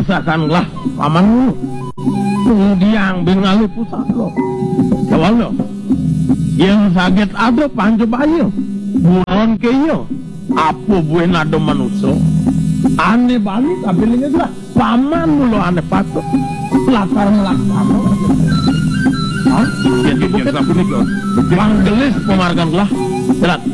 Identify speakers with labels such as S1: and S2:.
S1: masakanlah paman lu. Kemudian bengalu pusat lo. Jawab lo. Yang sakit ada panco bayo. Buron keyo. Apa buah nado manusia? Aneh balik tapi lingat lah. Paman lo aneh patut. Lakar melakar. Hah? Jadi bukan apa nih kau? Bang gelis pemarkan lah. Jelas.